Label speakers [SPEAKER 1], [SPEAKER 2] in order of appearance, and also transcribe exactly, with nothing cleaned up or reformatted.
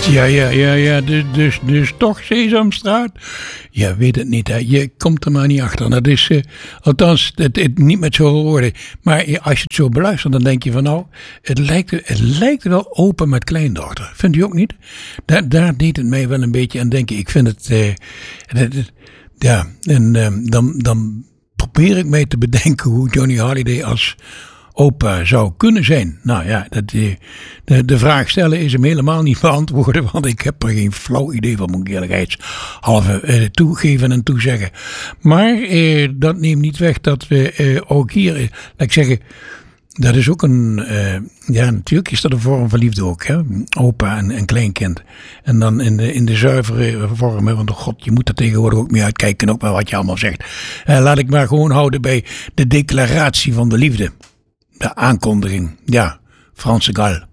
[SPEAKER 1] Ja, ja, ja, ja, dus, dus, dus toch Sesamstraat? Ja, weet het niet, hè. Je komt er maar niet achter. Dat is, uh, althans, het, het, niet met zoveel woorden. Maar als je het zo beluistert, dan denk je van nou, het lijkt, het lijkt wel open met kleindochter. Vindt u ook niet? Daar, daar deed het mij wel een beetje aan denken. Ik vind het, uh, het, het ja, en uh, dan, dan probeer ik mij te bedenken hoe Johnny Hallyday als opa zou kunnen zijn. Nou ja, dat, de, de vraag stellen is hem helemaal niet beantwoorden, want ik heb er geen flauw idee van, moet ik eerlijkheidshalve eh, toegeven en toezeggen. Maar eh, dat neemt niet weg dat we eh, ook hier, eh, laat ik zeggen, dat is ook een, uh, ja natuurlijk is dat een vorm van liefde ook, hè? Opa en, en kleinkind. En dan in de, in de zuivere vorm, hè? Want oh god, je moet er tegenwoordig ook mee uitkijken, ook wel wat je allemaal zegt. Uh, laat ik maar gewoon houden bij de declaratie van de liefde. De aankondiging, ja, Franse Gal.